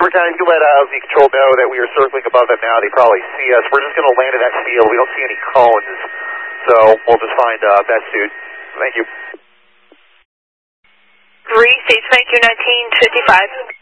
County, you let LZ Control know that we are circling above them now. They probably see us. We're just going to land in that field. We don't see any cones, so we'll just find that suit. Thank you. Restage 1955.